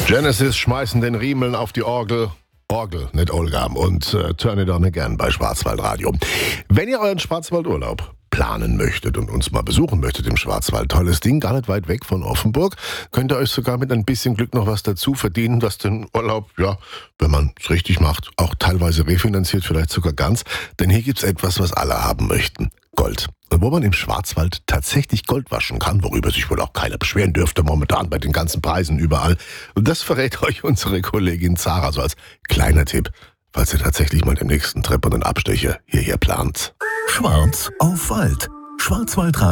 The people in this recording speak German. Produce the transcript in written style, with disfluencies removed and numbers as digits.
Genesis schmeißen den Riemeln auf die Orgel. Orgel, nicht Olga. Und Turn It On Again bei Schwarzwaldradio. Wenn ihr euren Schwarzwaldurlaub planen möchtet und uns mal besuchen möchtet im Schwarzwald, tolles Ding, gar nicht weit weg von Offenburg, könnt ihr euch sogar mit ein bisschen Glück noch was dazu verdienen, was den Urlaub, ja, wenn man es richtig macht, auch teilweise refinanziert, vielleicht sogar ganz. Denn hier gibt's etwas, was alle haben möchten. Gold. Und wo man im Schwarzwald tatsächlich Gold waschen kann, worüber sich wohl auch keiner beschweren dürfte momentan bei den ganzen Preisen überall. Und das verrät euch unsere Kollegin Zara, so als kleiner Tipp, falls ihr tatsächlich mal den nächsten Trip und einen Abstecher hierher plant. Schwarz auf Wald. Schwarzwaldradio.